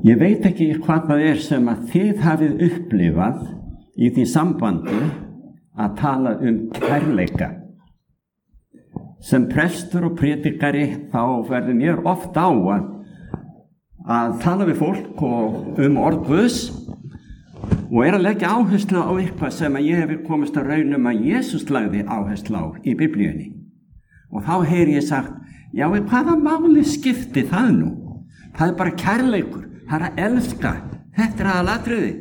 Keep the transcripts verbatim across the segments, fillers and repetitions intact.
Ég veit ekki hvað það er sem að þið hafið upplifað í því sambandi að tala um kærleika. Sem prestur og predikari þá verður mér oft á að, að tala við fólk og um orð Guðs og er að leggja áherslu á eitthvað sem að ég hefur komist að raun um að Jesús lagði áherslu á í Biblíunni. Og þá heyri ég sagt, já, hvaða máli skipti það nú? Það er bara kærleikur, það er að elska, þetta er aðalatriði.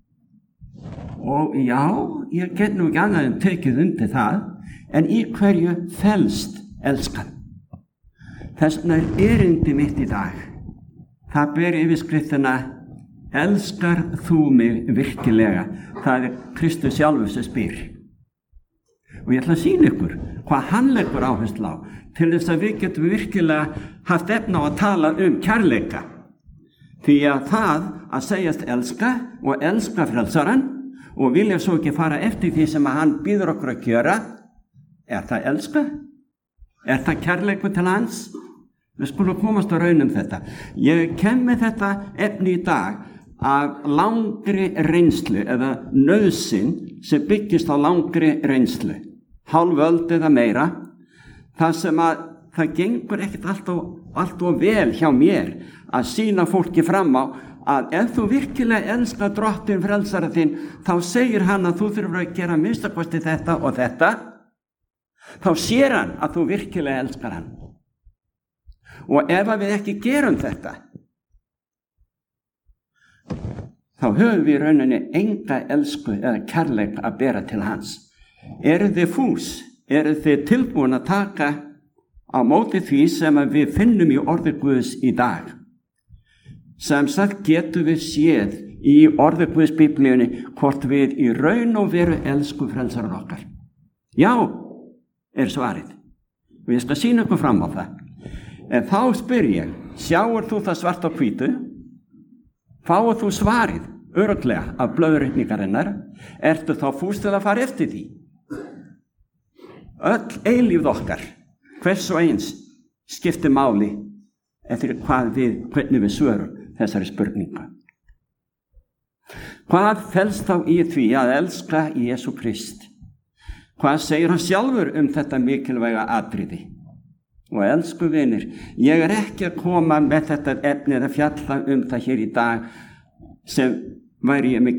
Og já, ég get nú ekki annað en tekið undir það, en í hverju felst elskan? Þess vegna er erindi mitt í dag. Það ber yfirskriftina, elskar þú mig virkilega? Það er Kristus sjálfur sem spyr. Og ég ætla að sýna ykkur hvað hann leggur áherslu á til þess að við getum virkilega haft efni á að tala um kærleika. Því að það að segjast elska og elska frelsarann og vilja svo ekki fara eftir því sem að hann býður okkur að gera, er það elska? Er það kærleikur til hans? Við skulum komast að raun um þetta. Ég kem með þetta efni í dag af langri reynslu eða nauðsyn sem byggist á langri reynslu. Hálf öld eða meira. Það sem að það gengur ekkert allt og, allt og vel hjá mér að sýna fólki fram á að ef þú virkilega elskar drottinn frelsara þinn, þá segir hann að þú þurfur að gera minnstakosti þetta og þetta. Þá sér hann að þú virkilega elskar hann. Og ef við ekki gerum þetta, þá höfum við í rauninni enga elsku eða kærleik að bera til hans. Eru þið fús? Eru þið tilbúin að taka á móti því sem við finnum í orði Guðs í dag? Sem sagt getum við séð í orði Guðs Biblíunni hvort við í raun og veru elsku frelsarar okkar. Já, er svarið. Og ég skal sýna ykkur fram á það. En þá spyr ég, sjáur þú það svart á hvítu? Fáir þú svarið örugglega af blöðurreikningarinnar? Ertu þá fús til að fara eftir því? Öll eilífð okkar, hvers og eins, skiptir máli eftir hvað við, hvernig við svörum þessari spurningu. Hvað felst þá í því að elska Jesú Krist? Hvað segir hann sjálfur um þetta mikilvæga atriði? Og elsku vinir, ég er ekki að koma með þetta efni eða fjalla um það hér í dag sem væri ég með